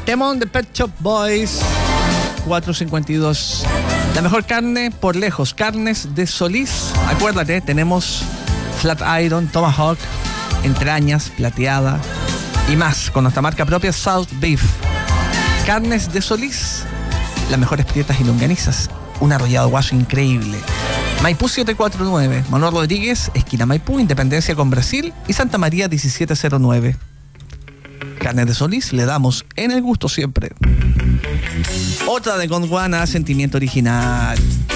Temón de Pet Shop Boys, 4.52. La mejor carne por lejos, Carnes de Solís. Acuérdate, tenemos Flat Iron, Tomahawk, entrañas, plateada y más con nuestra marca propia South Beef. Carnes de Solís, las mejores prietas y longanizas. Un arrollado guaso increíble. Maipú 749, Manuel Rodríguez, esquina Maipú, Independencia con Brasil y Santa María 1709. Carnes de Solís, le damos en el gusto siempre. Otra de Gondwana, Sentimiento Original.